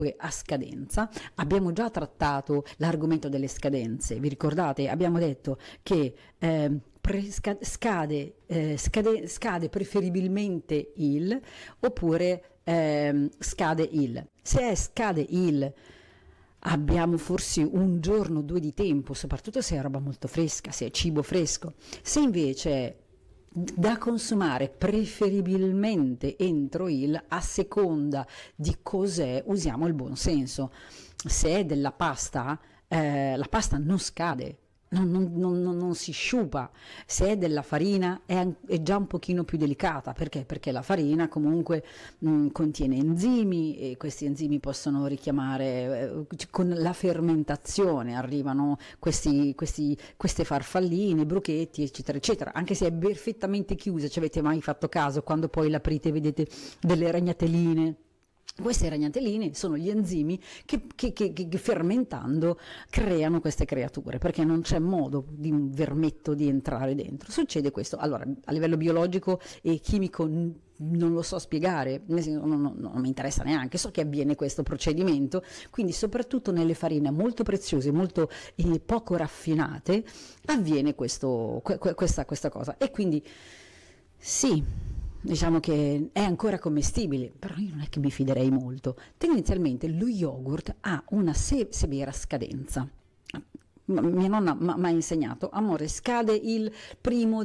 a scadenza. Abbiamo già trattato l'argomento delle scadenze, vi ricordate? Abbiamo detto che scade preferibilmente il, oppure scade il. Se scade il, abbiamo forse un giorno o due di tempo, soprattutto se è roba molto fresca, se è cibo fresco. Se invece è da consumare preferibilmente entro il, a seconda di cos'è, usiamo il buon senso. Se è della pasta, la pasta non scade, non si sciupa. Se è della farina è già un pochino più delicata, perché la farina comunque contiene enzimi, e questi enzimi possono richiamare, con la fermentazione arrivano queste farfalline, bruchetti, eccetera eccetera, anche se è perfettamente chiusa. Ci avete mai fatto caso quando poi l'aprite vedete delle ragnateline? Queste ragnateline sono gli enzimi che fermentando creano queste creature, perché non c'è modo di un vermetto di entrare dentro. Succede questo. Allora, a livello biologico e chimico non lo so spiegare, non mi interessa neanche, so che avviene questo procedimento, quindi soprattutto nelle farine molto preziose, molto poco raffinate, avviene questa cosa. E quindi sì, diciamo che è ancora commestibile, però io non è che mi fiderei molto. Tendenzialmente lo yogurt ha una severa scadenza. Mia nonna mi ha insegnato: amore, scade il primo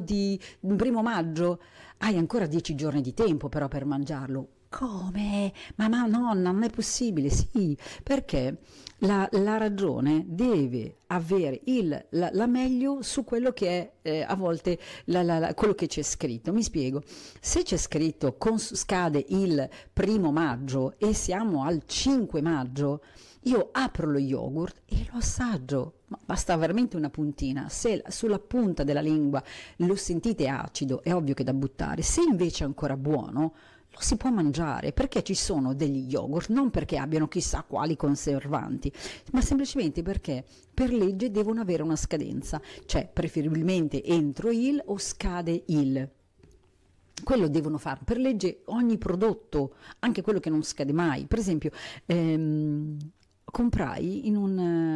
maggio, hai ancora 10 giorni di tempo però per mangiarlo. Come? Ma nonna, non è possibile. Sì, perché la ragione deve avere la meglio su quello che è a volte quello che c'è scritto. Mi spiego: se c'è scritto scade il 1 maggio e siamo al 5 maggio, io apro lo yogurt e lo assaggio, ma basta veramente una puntina. Se sulla punta della lingua lo sentite acido, è ovvio che è da buttare. Se invece è ancora buono, lo si può mangiare, perché ci sono degli yogurt, non perché abbiano chissà quali conservanti, ma semplicemente perché per legge devono avere una scadenza, cioè preferibilmente entro il o scade il. Quello devono farlo per legge ogni prodotto, anche quello che non scade mai. Per esempio, comprai in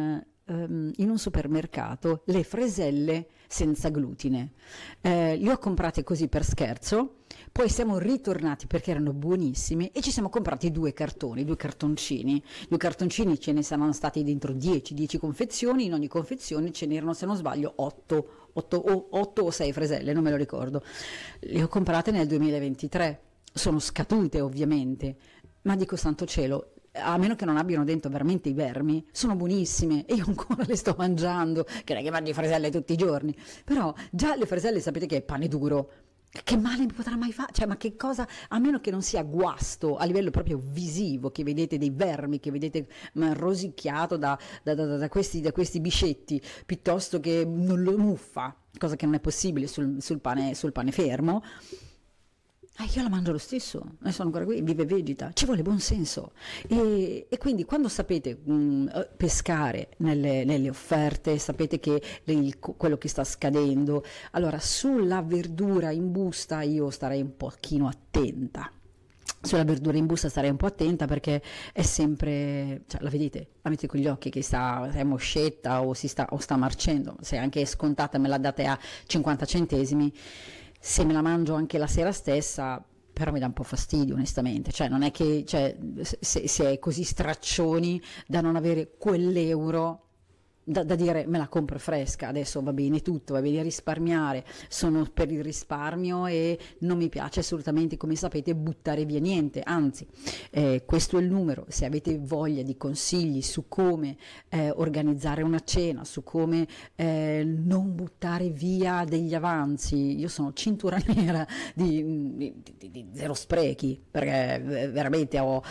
un supermercato le freselle senza glutine. Le ho comprate così per scherzo, poi siamo ritornati perché erano buonissime e ci siamo comprati due cartoncini. Due cartoncini, ce ne saranno stati dentro 10 confezioni, in ogni confezione ce n'erano, se non sbaglio, 8 o 6 freselle, non me lo ricordo. Le ho comprate nel 2023, sono scadute ovviamente, ma dico santo cielo, a meno che non abbiano dentro veramente i vermi, sono buonissime e io ancora le sto mangiando, che non è che mangio freselle tutti i giorni, però già le freselle sapete che è pane duro. Che male mi potrà mai fare? Cioè, ma che cosa, a meno che non sia guasto a livello proprio visivo, che vedete dei vermi, che vedete rosicchiato da questi biscetti, piuttosto che non lo muffa, cosa che non è possibile sul pane fermo. Io la mangio lo stesso, ne sono ancora qui, vive e vegeta, ci vuole buon senso. E quindi quando sapete pescare nelle offerte, sapete che quello che sta scadendo, allora sulla verdura in busta io starei un pochino attenta. Sulla verdura in busta starei un po' attenta, perché è sempre, cioè, la vedete con gli occhi che è moscetta o sta marcendo. Se anche è scontata, me la date a 50 centesimi. Se me la mangio anche la sera stessa, però mi dà un po' fastidio, onestamente. Cioè, non è che, cioè, se è così straccioni da non avere quell'euro da dire me la compro fresca, adesso va bene tutto, va bene risparmiare, sono per il risparmio e non mi piace assolutamente, come sapete, buttare via niente, anzi, questo è il numero. Se avete voglia di consigli su come organizzare una cena, su come non buttare via degli avanzi, io sono cintura nera di zero sprechi, perché veramente ho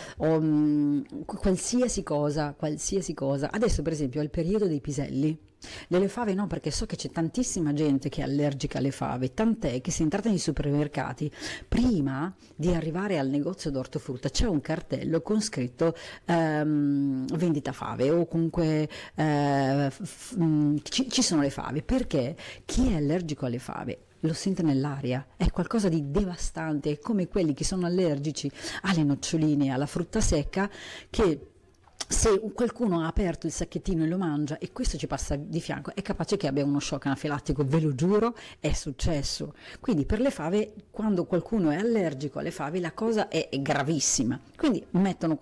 qualsiasi cosa. Adesso per esempio è il periodo dei piselli. Le fave no, perché so che c'è tantissima gente che è allergica alle fave, tant'è che se entrate nei supermercati, prima di arrivare al negozio d'ortofrutta c'è un cartello con scritto vendita fave, o comunque ci sono le fave, perché chi è allergico alle fave lo sente nell'aria, è qualcosa di devastante, è come quelli che sono allergici alle noccioline, alla frutta secca, che se qualcuno ha aperto il sacchettino e lo mangia e questo ci passa di fianco, è capace che abbia uno shock anafilattico, ve lo giuro, è successo. Quindi per le fave, quando qualcuno è allergico alle fave, la cosa è gravissima. Quindi mettono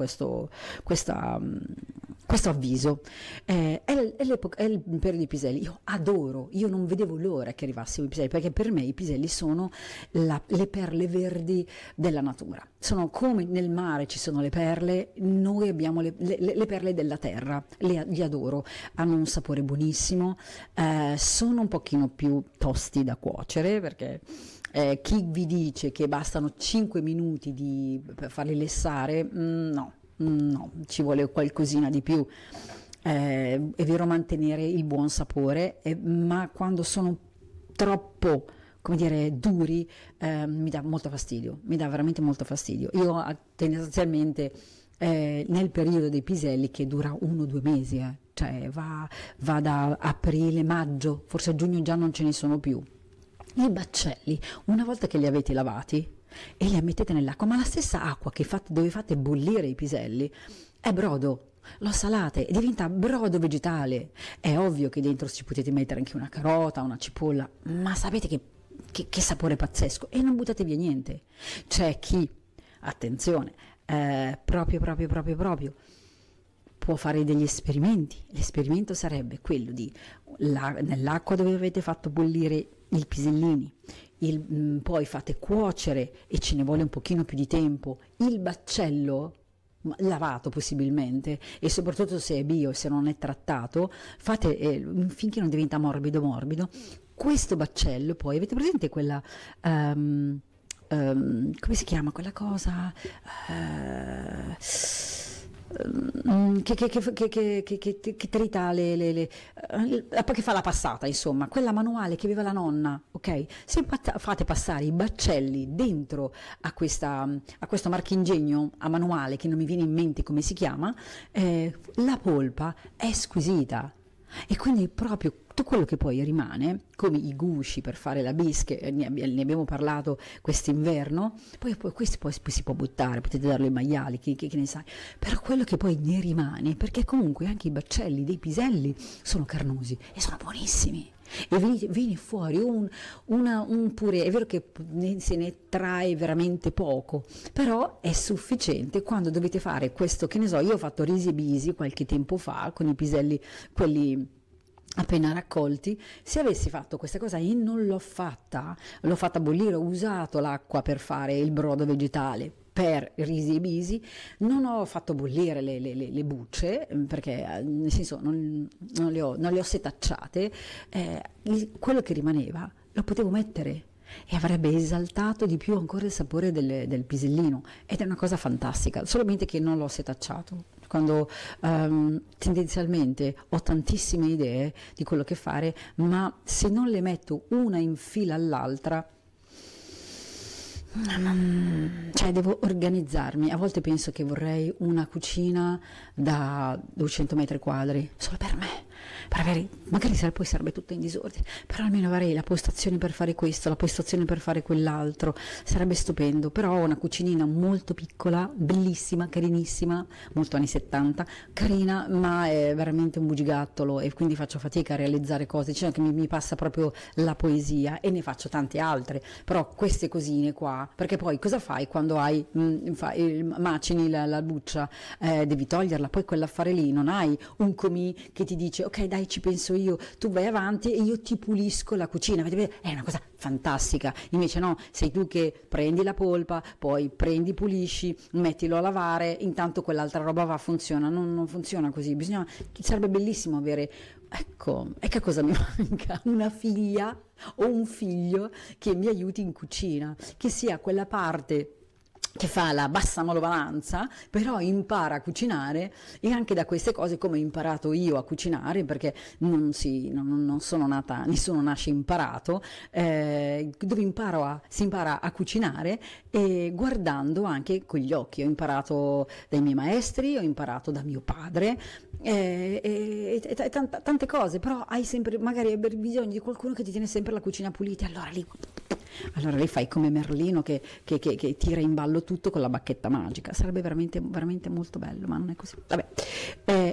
questo avviso. È il periodo dei piselli. Io adoro, io non vedevo l'ora che arrivassero i piselli, perché per me i piselli sono le perle verdi della natura. Sono come nel mare ci sono le perle, noi abbiamo le perle della terra, li adoro, hanno un sapore buonissimo, sono un pochino più tosti da cuocere, perché chi vi dice che bastano 5 minuti per farli lessare, no, ci vuole qualcosina di più. È vero mantenere il buon sapore, ma quando sono troppo, come dire, duri, mi dà molto fastidio, mi dà veramente molto fastidio. Io tendenzialmente nel periodo dei piselli, che dura 1 o 2 mesi, cioè va da aprile, maggio, forse a giugno già non ce ne sono più. I baccelli, una volta che li avete lavati e li mettete nell'acqua, ma la stessa acqua dove fate bollire i piselli è brodo, lo salate e diventa brodo vegetale. È ovvio che dentro ci potete mettere anche una carota, una cipolla, ma sapete che sapore pazzesco, e non buttate via niente. C'è chi, attenzione, proprio può fare degli esperimenti. L'esperimento sarebbe quello di nell'acqua dove avete fatto bollire i pisellini, poi fate cuocere, e ce ne vuole un pochino più di tempo, il baccello lavato possibilmente, e soprattutto se è bio, se non è trattato, fate finché non diventa morbido. Questo baccello poi, avete presente quella come si chiama quella cosa che trita che fa la passata, insomma, quella manuale che aveva la nonna, ok? Se fate passare i baccelli dentro a questo marchingegno a manuale, che non mi viene in mente come si chiama, la polpa è squisita. E quindi proprio tutto quello che poi rimane, come i gusci per fare la bische, ne abbiamo parlato quest'inverno, poi questi poi si può buttare, potete darlo ai maiali, chi ne sa, però quello che poi ne rimane, perché comunque anche i baccelli dei piselli sono carnosi e sono buonissimi. E viene fuori un purè, è vero che se ne trae veramente poco, però è sufficiente quando dovete fare questo, che ne so, io ho fatto risi e bisi qualche tempo fa con i piselli, quelli appena raccolti. Se avessi fatto questa cosa e non l'ho fatta bollire, ho usato l'acqua per fare il brodo vegetale per risi e bisi, non ho fatto bollire le bucce, perché nel senso non le ho setacciate, quello che rimaneva lo potevo mettere e avrebbe esaltato di più ancora il sapore del pisellino, ed è una cosa fantastica, solamente che non l'ho setacciato. Quando tendenzialmente ho tantissime idee di quello che fare, ma se non le metto una in fila all'altra, cioè devo organizzarmi. A volte penso che vorrei una cucina da 200 metri quadri solo per me, per avere, magari poi sarebbe tutta in disordine, però almeno avrei la postazione per fare questo, la postazione per fare quell'altro, sarebbe stupendo. Però ho una cucinina molto piccola, bellissima, carinissima, molto anni 70, carina, ma è veramente un bugigattolo, e quindi faccio fatica a realizzare cose, cioè che mi passa proprio la poesia, e ne faccio tante altre, però queste cosine qua, perché poi cosa fai quando macini la buccia, devi toglierla, poi quell'affare lì, non hai un comì che ti dice ok dai ci penso io, tu vai avanti e io ti pulisco la cucina, è una cosa fantastica. Invece no, sei tu che prendi la polpa, poi prendi, pulisci, mettilo a lavare, intanto quell'altra roba funziona, non funziona così. Sarebbe bellissimo avere, ecco che cosa mi manca, una figlia o un figlio che mi aiuti in cucina, che sia quella parte che fa la bassa manovalanza, però impara a cucinare, e anche da queste cose, come ho imparato io a cucinare, perché non sono nata, nessuno nasce imparato, dove si impara a cucinare, e guardando anche con gli occhi. Ho imparato dai miei maestri, ho imparato da mio padre, tante cose, però hai sempre magari bisogno di qualcuno che ti tiene sempre la cucina pulita, allora lì Allora lei fai come Merlino che tira in ballo tutto con la bacchetta magica, sarebbe veramente, veramente molto bello, ma non è così. Vabbè.